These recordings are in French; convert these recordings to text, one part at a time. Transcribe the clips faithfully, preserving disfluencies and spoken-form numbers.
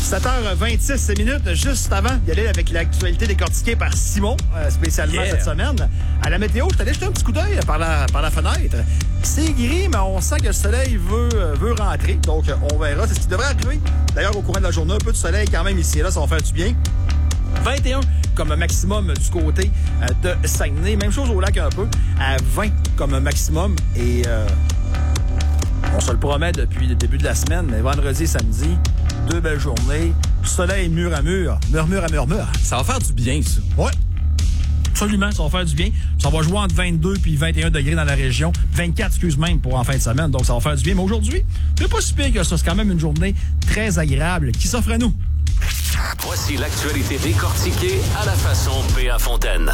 sept heures vingt-six minutes, juste avant d'y aller avec l'actualité décortiquée par Simon, euh, spécialement yeah. cette semaine. À la météo, je t'allais jeter un petit coup d'œil par la, par la fenêtre. C'est gris, mais on sent que le soleil veut, veut rentrer. Donc, on verra. C'est ce qui devrait arriver. D'ailleurs, au courant de la journée, un peu de soleil quand même ici et là, ça va faire du bien. vingt et un comme maximum du côté euh, de Saguenay. Même chose au lac un peu, à vingt comme maximum. Et euh, on se le promet depuis le début de la semaine, mais vendredi et samedi, deux belles journées, soleil mur à mur, murmure à murmure. Ça va faire du bien, ça. Ouais. Absolument, ça va faire du bien. Ça va jouer entre vingt-deux puis vingt et un degrés dans la région. vingt-quatre, excuse même, pour en fin de semaine. Donc, ça va faire du bien. Mais aujourd'hui, c'est pas si pire que ça. C'est quand même une journée très agréable qui s'offre à nous. Voici l'actualité décortiquée à la façon P A Fontaine.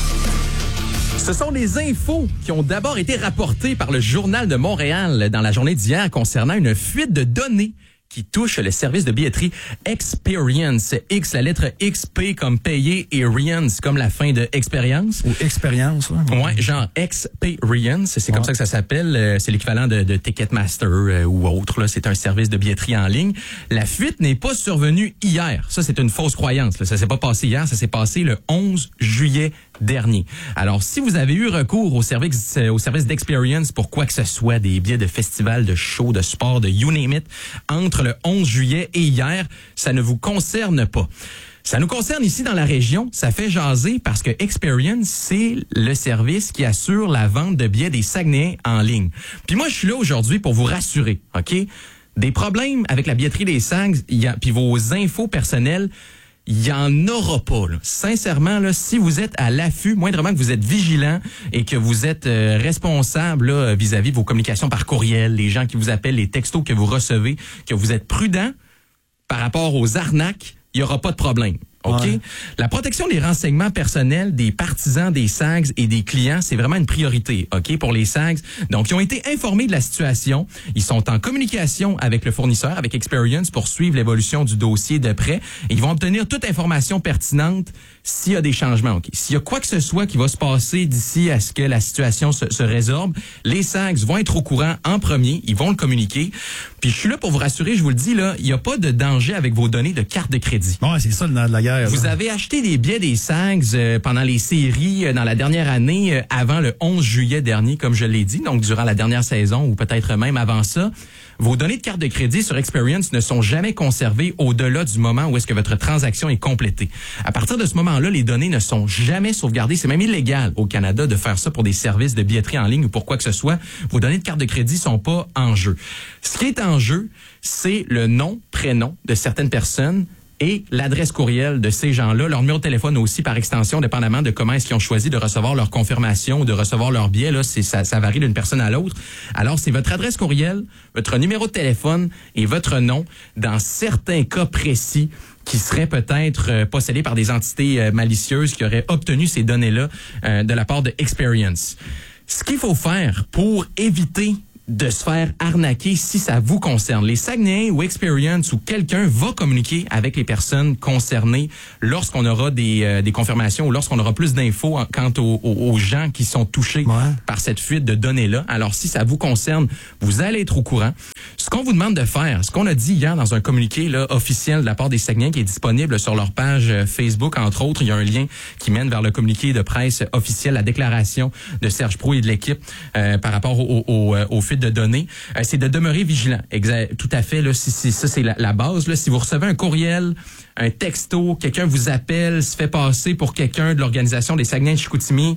Ce sont les infos qui ont d'abord été rapportées par le Journal de Montréal dans la journée d'hier concernant une fuite de données qui touche le service de billetterie Experience. X, la lettre X, P comme payer et Rience comme la fin de expérience. Ou expérience, ouais. Ouais, genre Experience, c'est ouais. comme ça que ça s'appelle. C'est l'équivalent de, de Ticketmaster euh, ou autre. Là. C'est un service de billetterie en ligne. La fuite n'est pas survenue hier. Ça, c'est une fausse croyance. Là. Ça s'est pas passé hier, ça s'est passé le onze juillet dernier. Alors, si vous avez eu recours au service, euh, au service d'Experience pour quoi que ce soit, des billets de festivals, de shows, de sport, de you name it, entre le onze juillet et hier, ça ne vous concerne pas. Ça nous concerne ici dans la région, ça fait jaser parce que Experience, c'est le service qui assure la vente de billets des Saguenayens en ligne. Puis moi, je suis là aujourd'hui pour vous rassurer, OK? Des problèmes avec la billetterie des Sags, puis vos infos personnelles, il y en aura pas. Là. Sincèrement, là, si vous êtes à l'affût, moindrement que vous êtes vigilant et que vous êtes euh, responsable là, vis-à-vis de vos communications par courriel, les gens qui vous appellent, les textos que vous recevez, que vous êtes prudent par rapport aux arnaques, il y aura pas de problème. OK? Ouais. La protection des renseignements personnels des partisans des Sags et des clients, c'est vraiment une priorité, OK, pour les Sags. Donc, ils ont été informés de la situation. Ils sont en communication avec le fournisseur, avec Experience, pour suivre l'évolution du dossier de près. Et ils vont obtenir toute information pertinente s'il y a des changements, OK. S'il y a quoi que ce soit qui va se passer d'ici à ce que la situation se, se résorbe, les Sags vont être au courant en premier. Ils vont le communiquer. Puis, je suis là pour vous rassurer, je vous le dis, là, il n'y a pas de danger avec vos données de carte de crédit. Ouais, c'est ça le nerf de la guerre. Vous là. avez acheté des billets des Sags euh, pendant les séries euh, dans la dernière année, euh, avant le onze juillet dernier, comme je l'ai dit, donc durant la dernière saison ou peut-être même avant ça. Vos données de carte de crédit sur Experience ne sont jamais conservées au-delà du moment où est-ce que votre transaction est complétée. À partir de ce moment-là, les données ne sont jamais sauvegardées. C'est même illégal au Canada de faire ça pour des services de billetterie en ligne ou pour quoi que ce soit. Vos données de carte de crédit sont pas en jeu. Ce qui est en jeu, c'est le nom, prénom de certaines personnes et l'adresse courriel de ces gens-là, leur numéro de téléphone aussi par extension, dépendamment de comment est-ce qu'ils ont choisi de recevoir leur confirmation ou de recevoir leur billet. Là, c'est, ça, ça varie d'une personne à l'autre. Alors, c'est votre adresse courriel, votre numéro de téléphone et votre nom dans certains cas précis qui seraient peut-être euh, possédés par des entités euh, malicieuses qui auraient obtenu ces données-là euh, de la part de Experience. Ce qu'il faut faire pour éviter de se faire arnaquer si ça vous concerne. Les Saguenayens ou Experience ou quelqu'un va communiquer avec les personnes concernées lorsqu'on aura des, euh, des confirmations ou lorsqu'on aura plus d'infos en, quant aux, aux, aux gens qui sont touchés ouais. par cette fuite de données-là. Alors, si ça vous concerne, vous allez être au courant. Ce qu'on vous demande de faire, ce qu'on a dit hier dans un communiqué là, officiel de la part des Saguenayens qui est disponible sur leur page Facebook, entre autres, il y a un lien qui mène vers le communiqué de presse officiel, la déclaration de Serge Proulx et de l'équipe euh, par rapport au, au, au, au fuite de données, euh, c'est de demeurer vigilant. Exact, tout à fait. Là, si, si, ça, c'est la, la base. Là. Si vous recevez un courriel, un texto, quelqu'un vous appelle, se fait passer pour quelqu'un de l'organisation des Saguenay-Chicoutimi,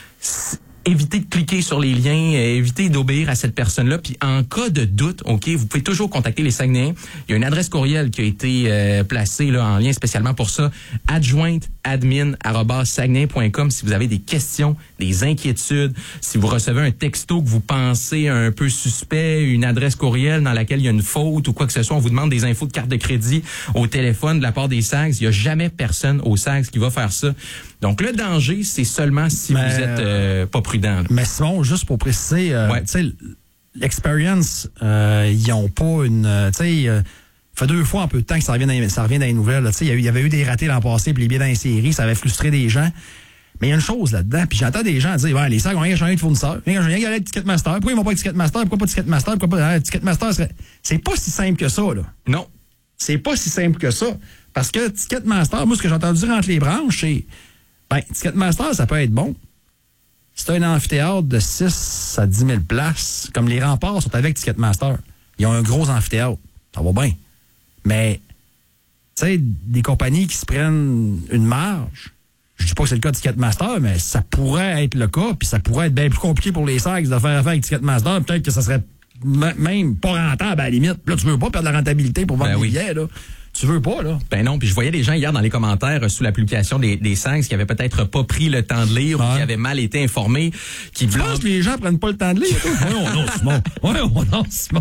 évitez de cliquer sur les liens, euh, évitez d'obéir à cette personne-là. Puis en cas de doute, ok, vous pouvez toujours contacter les Saguenayens. Il y a une adresse courriel qui a été euh, placée là en lien spécialement pour ça, adjointe admin arobase saguenay point com si vous avez des questions, des inquiétudes, si vous recevez un texto que vous pensez un peu suspect, une adresse courriel dans laquelle il y a une faute ou quoi que ce soit, on vous demande des infos de carte de crédit au téléphone de la part des Sags, il y a jamais personne aux Sags qui va faire ça. Donc le danger, c'est seulement si mais, vous êtes euh, pas prudent. Là. Mais Simon, juste pour préciser, euh, ouais. tu sais, l'Experience, euh, ils ont pas une, euh, tu sais. Euh, Ça fait deux fois en peu de temps que ça revient dans les, ça revient dans les nouvelles. Il y, y avait eu des ratés l'an passé, puis les billets dans les séries, ça avait frustré des gens. Mais il y a une chose là-dedans, puis j'entends des gens dire ouais, les Sags ont rien changé de fournisseur, rien changé avec Ticketmaster. Pourquoi ils vont pas avec Ticketmaster? Pourquoi pas Ticketmaster? Pourquoi pas hein, Ticketmaster? Serait... C'est pas si simple que ça, là. Non. C'est pas si simple que ça. Parce que Ticketmaster, moi, ce que j'ai entendu entre les branches, c'est... Ben, Ticketmaster, ça peut être bon. C'est un amphithéâtre de six à dix mille places. Comme les remparts sont avec Ticketmaster. Ils ont un gros amphithéâtre. Ça va bien. Mais, tu sais, des compagnies qui se prennent une marge, je dis pas que c'est le cas de Ticketmaster, mais ça pourrait être le cas, puis ça pourrait être bien plus compliqué pour les Sags de faire affaire avec Ticketmaster. Peut-être que ça serait m- même pas rentable à la limite. Là, tu veux pas perdre la rentabilité pour vendre Ben des oui. billets, là. Tu veux pas, là. Ben non, puis je voyais des gens hier dans les commentaires euh, sous la publication des, des Sags qui avaient peut-être pas pris le temps de lire Ouais. ou qui avaient mal été informés, qui Je pense que les gens prennent pas le temps de lire. Voyons non, Simon. Voyons non, Simon.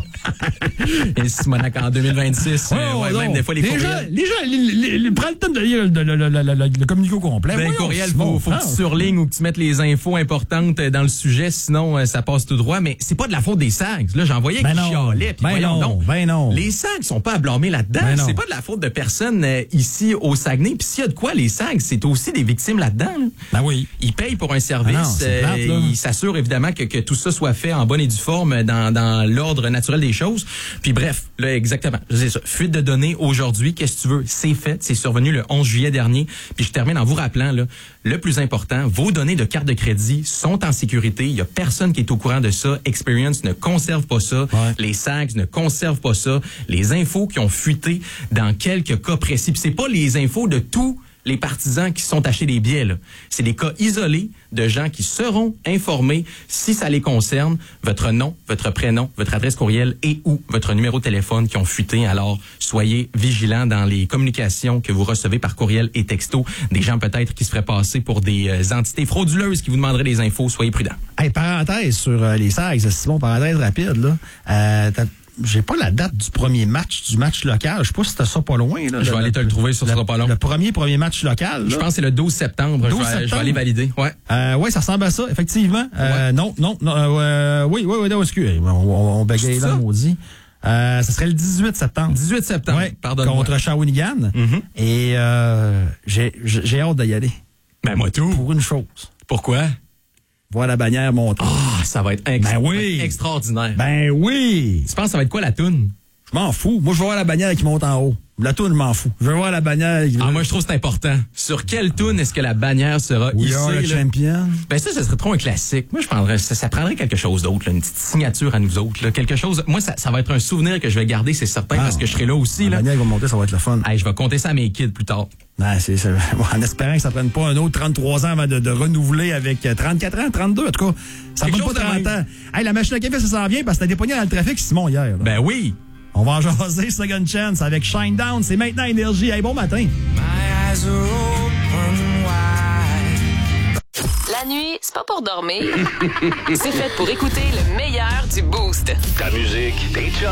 Et Simonac en deux mille vingt-six, euh, Voyons ouais, donc. même des fois les, les courriels. gens, les gens, les, les, les, prennent le temps de lire le, le, le, le, le, le communiqué au complet. Ben, Voyons, courriel, Simon. faut, faut Ah. que tu surlignes ou que tu mettes les infos importantes dans le sujet, sinon euh, ça passe tout droit. Mais c'est pas de la faute des Sags. Là, j'en voyais Ben qui non. chialaient. Puis Ben voyons non, donc. ben non. Les Sags sont pas à blâmer là-dedans. Ben non. C'est pas de la faute de personne euh, ici au Saguenay. Puis s'il y a de quoi, les Sags, c'est aussi des victimes là-dedans. Là. Ben oui. Ils payent pour un service. Ah non, c'est plate, là. Ils s'assurent évidemment que, que tout ça soit fait en bonne et due forme dans, dans l'ordre naturel des choses. Puis bref, là, exactement. C'est ça. Fuite de données aujourd'hui, qu'est-ce que tu veux? C'est fait. C'est survenu le onze juillet dernier. Puis je termine en vous rappelant, là, le plus important, vos données de carte de crédit sont en sécurité. Il y a personne qui est au courant de ça. Experience ne conserve pas ça. Ouais. Les Sags ne conservent pas ça. Les infos qui ont fuité dans quelques cas précis. Puis c'est pas les infos de tous les partisans qui sont achetés des billets, là. C'est des cas isolés de gens qui seront informés si ça les concerne, votre nom, votre prénom, votre adresse courriel et ou votre numéro de téléphone qui ont fuité. Alors, soyez vigilants dans les communications que vous recevez par courriel et texto. Des gens peut-être qui se feraient passer pour des euh, entités frauduleuses qui vous demanderaient des infos. Soyez prudents. Hey, parenthèse sur euh, les Sags, Simon, parenthèse rapide, là. Euh, t'as- j'ai pas la date du premier match, du match local. Je sais pas si t'as ça pas loin, là. Je vais aller te le trouver, ça sera pas long. Le premier, premier match local, là. Je pense que c'est le douze septembre. douze je, vais, je vais septembre? aller valider. Ouais. Euh, ouais, ça ressemble à ça, effectivement. Euh, non, non, non, euh, oui, oui, oui, non, excusez, on, on, on bégaye C'est là, ça? maudit. Euh, ça serait le dix-huit septembre. dix-huit septembre. Ouais, Pardonne-moi. contre Shawinigan. Mhm. Et euh, j'ai, j'ai j'ai hâte d'y aller. Ben moi tout. Pour une chose. Pourquoi? Voir la bannière monter. Ah, ça va être ex- Ben oui. extraordinaire. Ben oui! Tu penses que ça va être quoi la toune? Je m'en fous. Moi, je veux voir la bannière qui monte en haut. La toune, je m'en fous. Je veux voir la bannière qui... Ah, moi, je trouve que c'est important. Sur quelle toune est-ce que la bannière sera We hissée? are the là? champion. Ben ça, ça serait trop un classique. Moi, je prendrais, ça, ça prendrait quelque chose d'autre, là, une petite signature à nous autres. Là, quelque chose. Moi, ça, ça va être un souvenir que je vais garder, c'est certain, Ah, parce que je serai là aussi. La Là. bannière qui va monter, ça va être le fun. Hey, je vais compter ça à mes kids plus tard. Non, c'est, c'est, en espérant que ça prenne pas un autre trente-trois ans avant de, de renouveler avec trente-quatre ans, trente-deux, en tout cas. Ça Quelque prend pas chose de trente même. ans. Hey, la machine à café, ça s'en vient parce que t'as dépogné dans le trafic, Simon, hier. Là. Ben oui. On va en jaser Second Chance avec Shine Down. C'est maintenant Énergie. Hey, bon matin. La nuit, c'est pas pour dormir. C'est fait pour écouter le meilleur du Boost. Ta musique, tes chums.